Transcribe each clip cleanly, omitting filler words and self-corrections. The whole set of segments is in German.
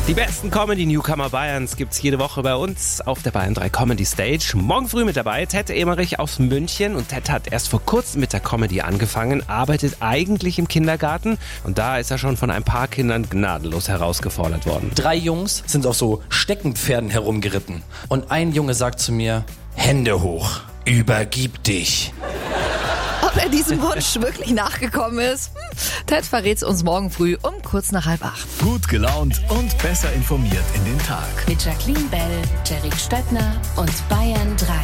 Die besten Comedy-Newcomer Bayerns gibt's jede Woche bei uns auf der Bayern 3 Comedy Stage. Morgen früh mit dabei Ted Emerich aus München. Und Ted hat erst vor kurzem mit der Comedy angefangen, arbeitet eigentlich im Kindergarten. Und da ist er schon von ein paar Kindern gnadenlos herausgefordert worden. 3 Jungs sind auf so Steckenpferden herumgeritten. Und ein Junge sagt zu mir, Hände hoch, übergib dich. Ob er diesem Wunsch wirklich nachgekommen ist? Ted verrät's uns morgen früh um kurz nach 7:30. Gut gelaunt und besser informiert in den Tag. Mit Jacqueline Bell, Jerry Stöttner und Bayern 3.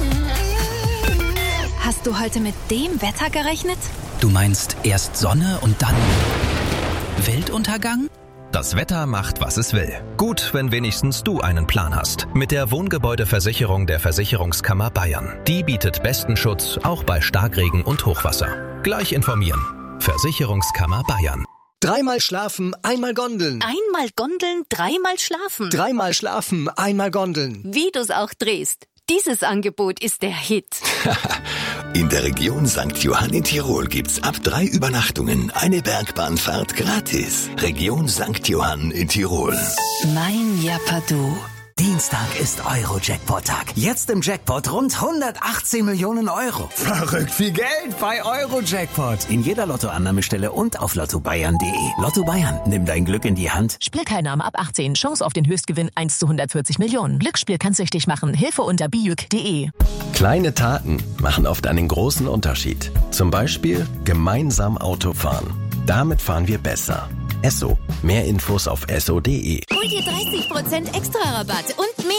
Hast du heute mit dem Wetter gerechnet? Du meinst erst Sonne und dann Weltuntergang? Das Wetter macht, was es will. Gut, wenn wenigstens du einen Plan hast. Mit der Wohngebäudeversicherung der Versicherungskammer Bayern. Die bietet besten Schutz, auch bei Starkregen und Hochwasser. Gleich informieren. Versicherungskammer Bayern. 3-mal schlafen, 1-mal Gondeln. 1-mal Gondeln, 3-mal schlafen. 3-mal schlafen, 1-mal Gondeln. Wie du's auch drehst. Dieses Angebot ist der Hit. In der Region St. Johann in Tirol gibt's ab 3 Übernachtungen eine Bergbahnfahrt gratis. Region St. Johann in Tirol. Mein Japadu. Dienstag ist Euro-Jackpot-Tag. Jetzt im Jackpot rund 118 Millionen Euro. Verrückt viel Geld bei Euro-Jackpot. In jeder Lottoannahmestelle und auf lottobayern.de. Lotto Bayern, nimm dein Glück in die Hand. Spielteilnahme ab 18. Chance auf den Höchstgewinn 1 zu 140 Millionen. Glücksspiel kann süchtig machen. Hilfe unter biuk.de. Kleine Taten machen oft einen großen Unterschied. Zum Beispiel gemeinsam Auto fahren. Damit fahren wir besser. Esso. Mehr Infos auf esso.de. Hol dir 30% extra Rabatt und mehr